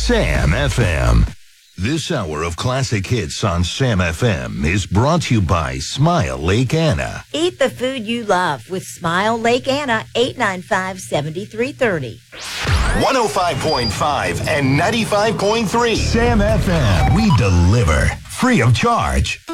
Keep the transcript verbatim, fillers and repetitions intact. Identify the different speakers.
Speaker 1: Sam F M. This hour of classic hits on Sam F M is brought to you by Smile Lake Anna.
Speaker 2: Eat the food you love with Smile Lake Anna, eight nine five, seven three three zero.
Speaker 1: one oh five point five and ninety-five point three. Sam F M. We deliver free of charge.